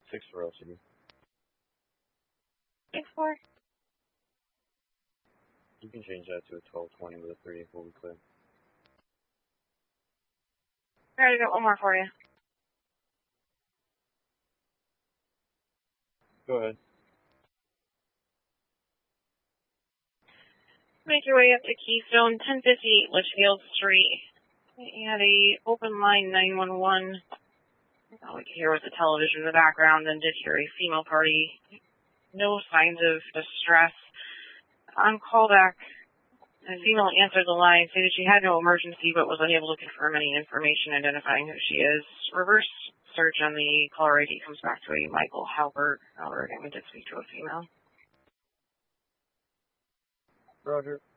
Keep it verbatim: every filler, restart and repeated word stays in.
six for L C D. six four. You can change that to a twelve twenty with a thirty-eight full clear. Alright, I got one more for you. Go ahead. Make your way up to Keystone, ten fifty-eight Litchfield Street. You had a open line nine one one. All we could hear was the television in the background, and did hear a female party. No signs of distress. On callback, a female answered the line, stated she had no emergency, but was unable to confirm any information identifying who she is. Reverse search on the caller I D comes back to a Michael Halbert. However, again, we did speak to a female. Roger.